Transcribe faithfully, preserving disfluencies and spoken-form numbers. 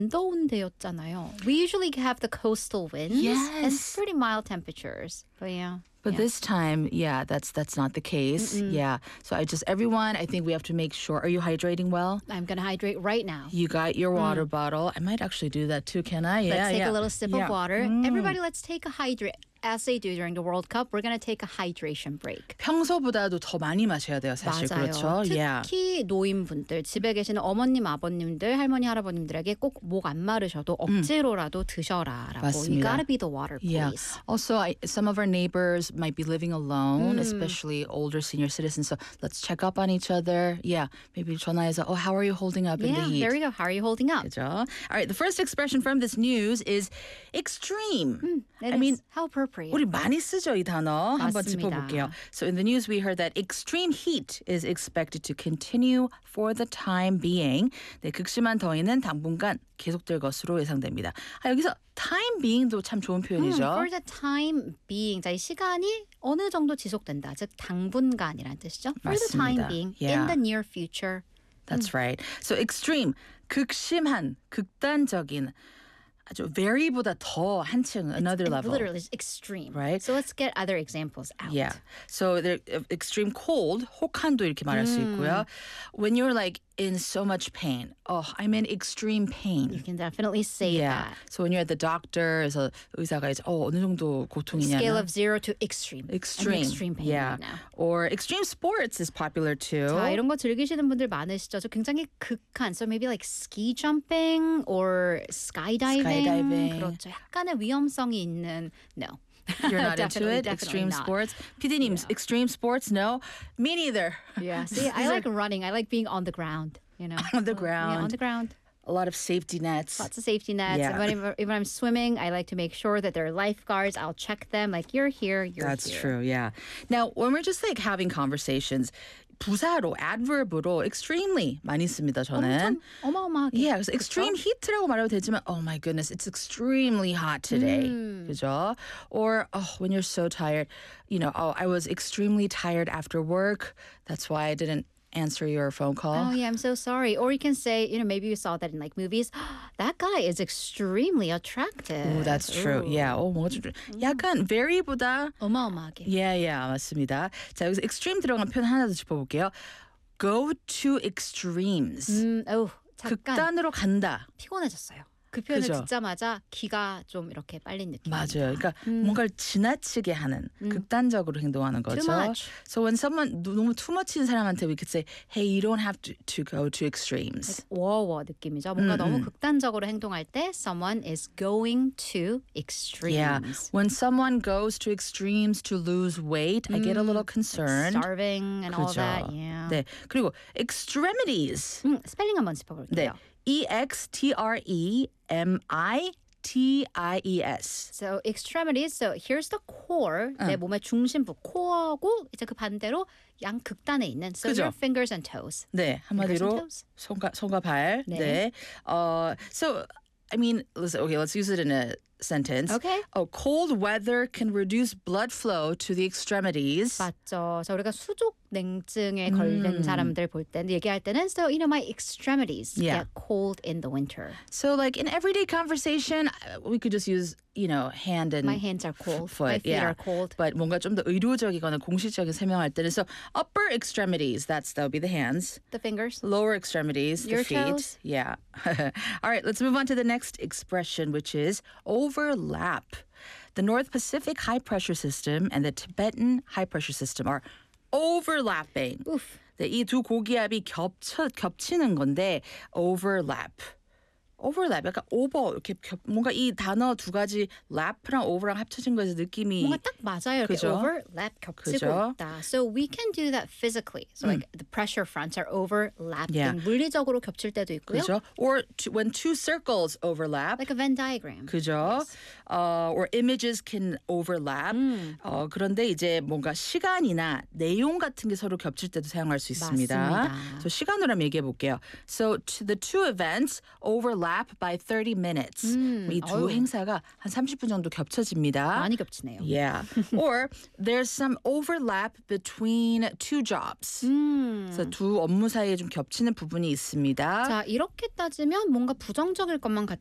더운 데였잖아요. We usually have the coastal winds Yes. and pretty mild temperatures. But yeah. But yeah. this time, yeah, that's that's not the case. Mm-mm. Yeah. So I just everyone, I think we have to make sure. Are you hydrating well? I'm going to hydrate right now. You got your water bottle. I might actually do that too. Can I? Yeah. Let's take yeah. a little sip Yeah. of water. Mm. Everybody, let's take a hydrate. As they do during the World Cup, we're going to take a hydration break. 평소보다도 더 많이 마셔야 돼요, 사실. 맞아요. 그렇죠? Yeah. 특히 노인분들, 집에 계시는 어머님, 아버님들, 할머니, 할아버님들에게 꼭 목 안 마르셔도 억지로라도 드셔라라고. 맞습니다. You gotta be the water, Yeah. please. Also, I, some of our neighbors might be living alone, especially older senior citizens. So let's check up on each other. Yeah. Maybe 전화해서, oh, how are you holding up in the Yeah, heat? there we go. How are you holding up? 그죠? All right. The first expression from this news is extreme. It I is. mean, How appropriate. 우리 많이 쓰죠, 이 단어. 한번 맞습니다. 짚어볼게요. So in the news we heard that extreme heat is expected to continue for the time being. 네, 극심한 더위는 당분간 계속될 것으로 예상됩니다. 아, 여기서 time being도 참 좋은 표현이죠. For the time being, 자, 이 시간이 어느 정도 지속된다. 즉 당분간이란 뜻이죠. For the time 맞습니다. being, Yeah. in the near future. That's right. So extreme, 극심한, 극단적인, 아주 very보다 더 한층 another It level. literally is extreme. Right. So let's get other examples out. Yeah. So there extreme cold, 혹한도 이렇게 말할 수 있고요. When you're like in so much pain. Oh, I'm in extreme pain. You can definitely say Yeah. that. So when you're at the doctor, 그래서 의사가 이제 어 어느 정도 고통이냐. Scale of zero to extreme. extreme. I'm in extreme pain yeah. right now. Or extreme sports is popular too. 자, 이런 거 즐기시는 분들 많으시죠? 저 굉장히 극한. So maybe like ski jumping or skydiving. Skydiving. 그렇죠. 약간의 위험성이 있는 no. You're not into Definitely, it? definitely Extreme not. sports? 피디님, extreme sports? No? Me neither. Yeah. See, I like running. I like being on the ground, you know. On the Yeah, on ground. the ground. A lot of safety nets. Lots of safety nets. Yeah. And whenever, when I'm swimming, I like to make sure that there are lifeguards. I'll check them. Like, you're here, you're That's here. true, yeah. Now, when we're just like having conversations, 부사로, adverb으로 extremely 많이 씁니다, 저는. 엄청 어마어마하게. Yeah, 그래서 extreme heat라고 말해도 되지만, oh my goodness, it's extremely hot today. 그죠? Or, oh, when you're so tired, you know, oh, I was extremely tired after work. That's why I didn't answer your phone call. Oh, yeah, I'm so sorry. Or you can say, you know, maybe you saw that in like movies. That guy is extremely attractive. Oh, that's true. Ooh. Yeah. 어, 뭔가 좀 약간 very보다 어마어마하게. yeah, yeah, 맞습니다. 자, 여기서 extreme 들어간 표현 하나 더 짚어볼게요. Go to extremes. 음, 어, 잠깐 극단으로 간다. 피곤해졌어요. 그 표현을 그죠? 듣자마자 기가 좀 이렇게 빨린 느낌. 맞아요. 그러니까 뭔가를 지나치게 하는, 극단적으로 행동하는 거죠. Too much. So when someone 너무 too much인 사람한테 we could say, hey, you don't have to, to go to extremes. 워워 느낌이죠. 뭔가 너무 극단적으로 행동할 때 someone is going to extremes. Yeah. When someone goes to extremes to lose weight, I get a little concerned. Starving and all 그죠? that. Yeah. 네. 그리고 extremities. 음, 스펠링 한번 네. 짚어볼게요. E X T R E M I T I E S. So extremities. So here's the core. 내 몸의 중심부 core고 이제 그 반대로 양 극단에 있는 so 그죠? your fingers and toes. 네, Fingers and 한마디로 toes. 손과 손과 발. 네. 네. Uh, so I mean, let's, okay, let's use it in a sentence. Okay. Oh, cold weather can reduce blood flow to the extremities. 맞죠. 자, 우리가 수족 냉증에 걸린 사람들 볼 때 얘기할 때는 so you know my extremities Yeah. get cold in the winter. So like in everyday conversation, uh, we could just use, you know, hand and My hands are cold. foot. My feet yeah. are cold. But 뭔가 좀 더 의료적이거나 공식적인 설명할 때는 so upper extremities, that's that would be the hands. The fingers. Lower extremities, Your the feet. toes. Yeah. All right, let's move on to the next expression, which is overlap. The North Pacific high pressure system and the Tibetan high pressure system are overlapping. Oof. 네, 이 두 고기압이 겹쳐, 겹치는 건데 overlap. overlap 약간 over 이렇게 겹, 뭔가 이 단어 두 가지 lap랑 over랑 합쳐진 거에서 느낌이 뭔가 딱 맞아요. 이렇게 그죠? overlap 겹치고 그죠? 있다. So we can do that physically. So like the pressure fronts are overlapping. Yeah. 물리적으로 겹칠 때도 있고요. 그죠? Or to, when two circles overlap. Like a Venn diagram. 그죠? 어, or images can overlap. 어, 그런데 이제 뭔가 시간이나 내용 같은 게 서로 겹칠 때도 사용할 수 있습니다. 맞습니다. So 시간으로 한번 얘기해 볼게요. So to the two events overlap overlap by thirty minutes. 음, 이 두 어휴. 행사가 한 삼십 분 정도 겹쳐집니다. 많이 겹치네요. Yeah. Or there's some overlap between two jobs. 음. 그래서 두 업무 사이에 좀 겹치는 부분이 있습니다. 자, 이렇게 따지면 뭔가 부정적일 것만